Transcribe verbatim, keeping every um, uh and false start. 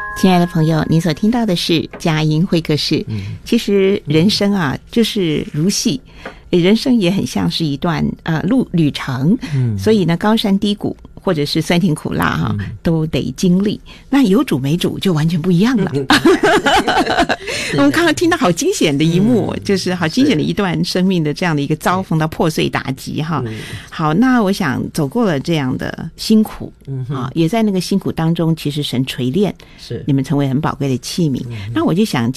亲爱的朋友，您所听到的是佳音会客室。其实人生啊，就是如戏，人生也很像是一段呃路旅程。嗯，所以呢，高山低谷或者是酸甜苦辣哈、啊嗯，都得经历。那有主没主就完全不一样了。我们刚刚听到好惊险的一幕、嗯，就是好惊险的一段生命的这样的一个遭逢到破碎打击哈。好，那我想走过了这样的辛苦、嗯、啊，也在那个辛苦当中，其实神锤炼，是你们成为很宝贵的器皿。嗯、那我就想